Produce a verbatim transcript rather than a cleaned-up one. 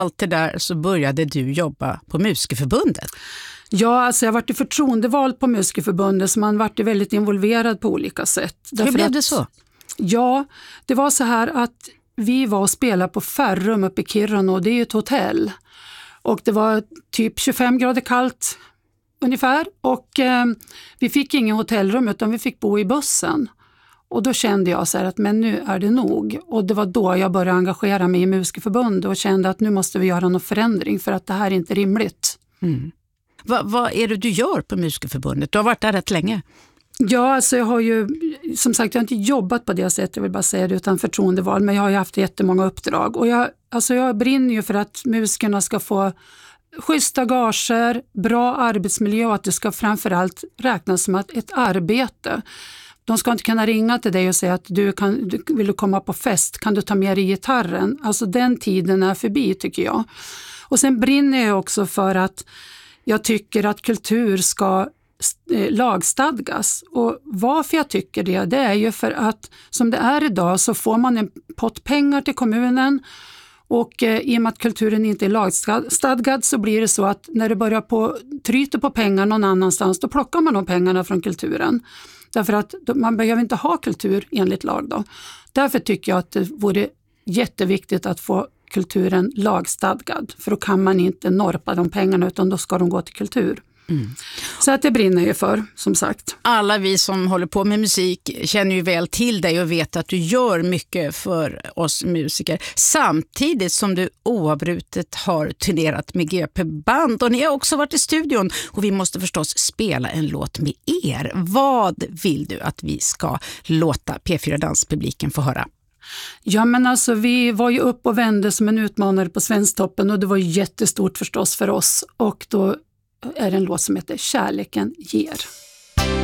allt det där så började du jobba på Musikerförbundet. Ja, alltså jag har varit förtroendevald på Musikerförbundet, så man varit väldigt involverad på olika sätt. Hur blev att, det så? Ja, det var så här att vi var och spelade på Ferrum uppe i Kiruna, och det är ju ett hotell. Och det var typ tjugofem grader kallt ungefär, och eh, vi fick ingen hotellrum utan vi fick bo i bussen. Och då kände jag så här att men nu är det nog. Och det var då jag började engagera mig i Musikerförbundet och kände att nu måste vi göra någon förändring för att det här är inte rimligt. Mm. Va, vad är det du gör på Musikerförbundet? Du har varit där rätt länge. Ja, alltså jag har ju, som sagt, jag har inte jobbat på det sättet, jag vill bara säga det, utan förtroendeval, men jag har ju haft jättemånga uppdrag. Och jag, alltså jag brinner ju för att musikerna ska få schyssta gager, bra arbetsmiljö, och att det ska framförallt räknas som att ett arbete. De ska inte kunna ringa till dig och säga att du kan, du, vill du komma på fest, kan du ta med dig gitarren? Alltså den tiden är förbi, tycker jag. Och sen brinner jag också för att jag tycker att kultur ska lagstadgas. Och varför jag tycker det, det är ju för att som det är idag så får man en pott pengar till kommunen, och eh, i och med att kulturen inte är lagstadgad så blir det så att när det börjar på tryter på pengar någon annanstans, då plockar man de pengarna från kulturen. Därför att man behöver inte ha kultur enligt lag då. Därför tycker jag att det vore jätteviktigt att få kulturen lagstadgad, för då kan man inte norpa de pengarna utan då ska de gå till kultur. Mm. Så att det brinner ju för, som sagt. Alla vi som håller på med musik känner ju väl till dig och vet att du gör mycket för oss musiker. Samtidigt som du oavbrutet har turnerat med G P-band, och ni har också varit i studion, och vi måste förstås spela en låt med er. Vad vill du att vi ska låta P fyra Danspubliken få höra? Ja, men alltså vi var ju upp och vände som en utmanare på Svensktoppen, och det var jättestort förstås för oss, och då är det en låt som heter Kärleken ger.